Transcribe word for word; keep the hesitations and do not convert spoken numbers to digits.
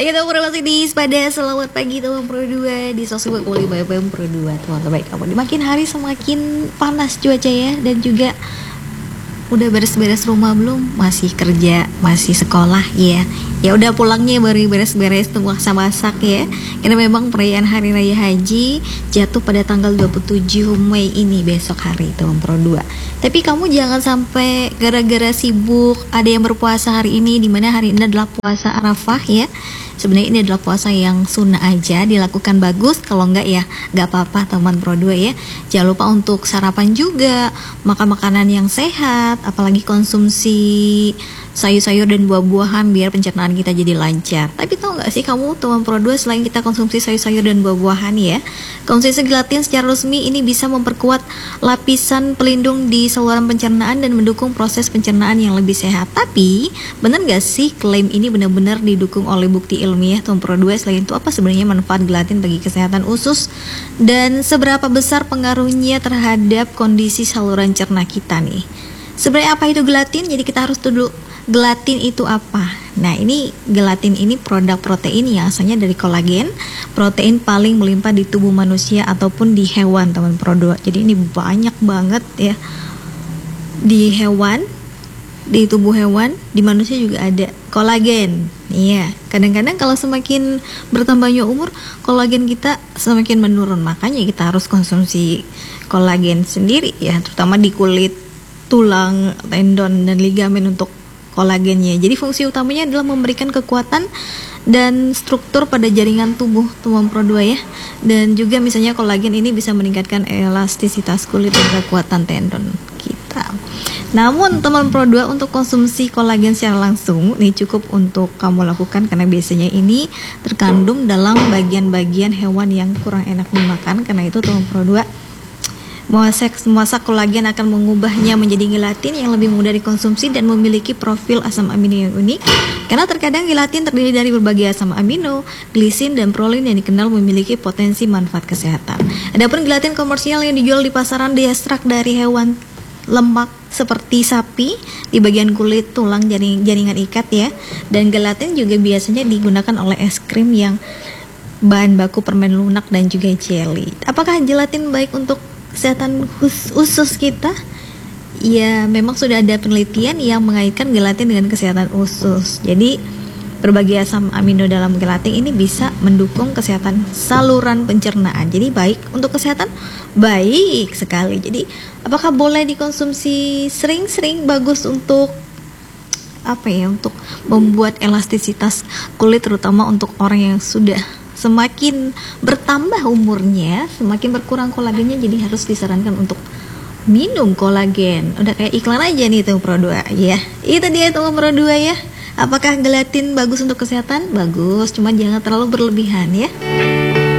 Ayo kita masih di pada selamat pagi teman Pro dua di sosmed Kuli B P M Pro dua teman-teman kamu. Makin hari semakin panas cuaca ya, dan juga udah beres-beres rumah belum? Masih kerja, masih sekolah ya. Ya udah pulangnya baru beres-beres tuh masak-masak ya. Karena memang perayaan Hari Raya Haji jatuh pada tanggal dua puluh tujuh Mei ini, besok hari teman Pro dua. Tapi kamu jangan sampai gara-gara sibuk ada yang berpuasa hari ini, dimana hari ini adalah puasa Arafah ya. Sebenarnya ini adalah puasa yang sunnah aja, dilakukan bagus, kalau enggak ya enggak apa-apa teman Pro dua ya. Jangan lupa untuk sarapan juga, makan makanan yang sehat, apalagi konsumsi sayur-sayur dan buah-buahan biar pencernaan kita jadi lancar. Tapi tahu nggak sih kamu teman Pro dua, selain kita konsumsi sayur-sayur dan buah-buahan ya, konsumsi gelatin secara resmi ini bisa memperkuat lapisan pelindung di saluran pencernaan dan mendukung proses pencernaan yang lebih sehat. Tapi benar nggak sih klaim ini benar-benar didukung oleh bukti ilmiah teman Pro dua? Selain itu apa sebenarnya manfaat gelatin bagi kesehatan usus dan seberapa besar pengaruhnya terhadap kondisi saluran cerna kita nih? Sebenarnya apa itu gelatin? Jadi kita harus dulu gelatin itu apa? Nah, ini gelatin ini produk protein yang asalnya dari kolagen, protein paling melimpah di tubuh manusia ataupun di hewan teman Pro dua. Jadi ini banyak banget ya di hewan, di tubuh hewan, di manusia juga ada kolagen. Iya, kadang-kadang kalau semakin bertambahnya umur, kolagen kita semakin menurun. Makanya kita harus konsumsi kolagen sendiri ya, terutama di kulit, tulang, tendon, dan ligamen untuk kolagennya. Jadi fungsi utamanya adalah memberikan kekuatan dan struktur pada jaringan tubuh teman Pro dua ya. Dan juga misalnya kolagen ini bisa meningkatkan elastisitas kulit dan kekuatan tendon kita. Namun teman Pro dua, untuk konsumsi kolagen secara langsung ini cukup untuk kamu lakukan, karena biasanya ini terkandung dalam bagian-bagian hewan yang kurang enak dimakan. Karena itu teman Pro dua, Masak, masak kolagen akan mengubahnya menjadi gelatin yang lebih mudah dikonsumsi dan memiliki profil asam amino yang unik. Karena terkadang gelatin terdiri dari berbagai asam amino, glisin, dan prolin yang dikenal memiliki potensi manfaat kesehatan. Adapun gelatin komersial yang dijual di pasaran diekstrak dari hewan lemak seperti sapi di bagian kulit, tulang, jaring, jaringan ikat ya. Dan gelatin juga biasanya digunakan oleh es krim yang bahan baku permen lunak dan juga jelly. Apakah gelatin baik untuk kesehatan usus kita? Ya, memang sudah ada penelitian yang mengaitkan gelatin dengan kesehatan usus. Jadi berbagai asam amino dalam gelatin ini bisa mendukung kesehatan saluran pencernaan. Jadi baik untuk kesehatan, baik sekali. Jadi apakah boleh dikonsumsi sering-sering? Bagus untuk apa ya, untuk membuat elastisitas kulit, terutama untuk orang yang sudah semakin bertambah umurnya, semakin berkurang kolagennya, jadi harus disarankan untuk minum kolagen. Udah kayak iklan aja nih tuh Pro dua ya. Itu dia tuh Pro dua ya. Apakah gelatin bagus untuk kesehatan? Bagus, cuma jangan terlalu berlebihan ya.